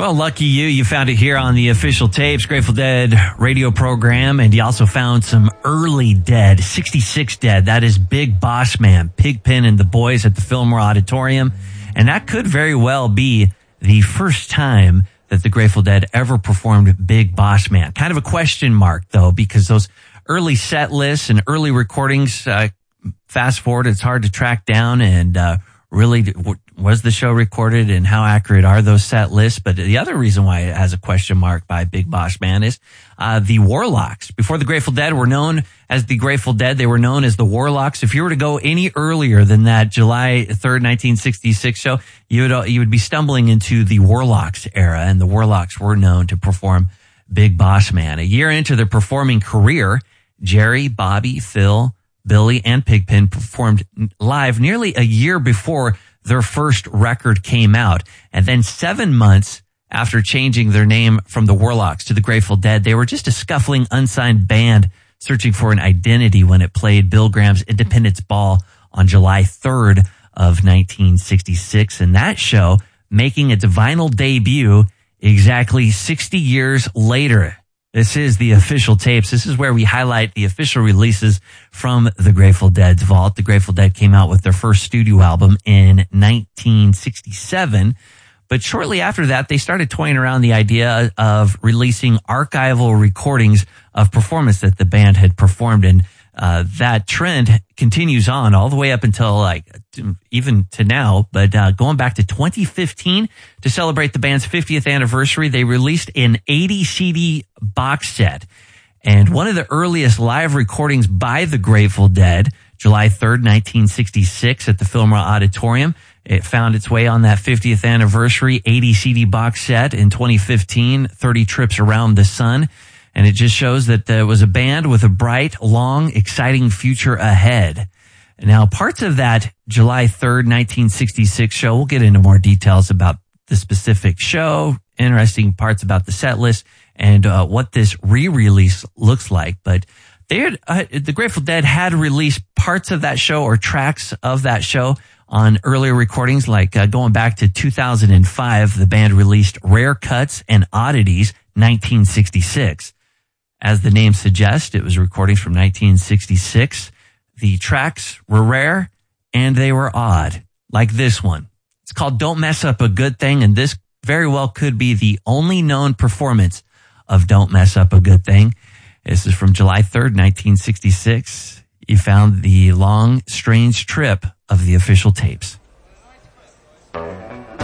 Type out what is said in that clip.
Well, lucky you. You found it here on the Official Tapes, Grateful Dead radio program, and you also found some early Dead, 66 Dead. That is Big Boss Man, Pigpen and the Boys at the Fillmore Auditorium. And that could very well be the first time that the Grateful Dead ever performed Big Boss Man. Kind of a question mark, though, because those early set lists and early recordings, fast forward, it's hard to track down and really was the show recorded and how accurate are those set lists. But the other reason why it has a question mark by Big Boss Man is the Warlocks. Before the Grateful Dead were known as the Grateful Dead, they were known as the Warlocks. If you were to go any earlier than that July 3rd, 1966 show, you would be stumbling into the Warlocks era, and the Warlocks were known to perform Big Boss Man. A year into their performing career, Jerry, Bobby, Phil, Billy, and Pigpen performed live nearly a year before their first record came out. And then 7 months after changing their name from the Warlocks to the Grateful Dead, they were just a scuffling, unsigned band searching for an identity when it played Bill Graham's Independence Ball on July 3rd of 1966. And that show making its vinyl debut exactly 60 years later. This is the Official Tapes. This is where we highlight the official releases from the Grateful Dead's vault. The Grateful Dead came out with their first studio album in 1967. But shortly after that, they started toying around the idea of releasing archival recordings of performance that the band had performed. And that trend continues on all the way up until even to now. But going back to 2015 to celebrate the band's 50th anniversary, they released an 80 CD box set. And one of the earliest live recordings by the Grateful Dead, July 3rd, 1966 at the Fillmore Auditorium. It found its way on that 50th anniversary 80 CD box set in 2015, 30 Trips Around the Sun. And it just shows that there was a band with a bright, long, exciting future ahead. Now, parts of that July 3rd, 1966 show, we'll get into more details about the specific show, interesting parts about the set list, and what this re-release looks like. But the Grateful Dead had released parts of that show or tracks of that show on earlier recordings, like going back to 2005, the band released Rare Cuts and Oddities, 1966. As the name suggests, it was recordings from 1966. The tracks were rare and they were odd, like this one. It's called Don't Mess Up a Good Thing, and this very well could be the only known performance of Don't Mess Up a Good Thing. This is from July 3rd, 1966. You found the long, strange trip of the Official Tapes.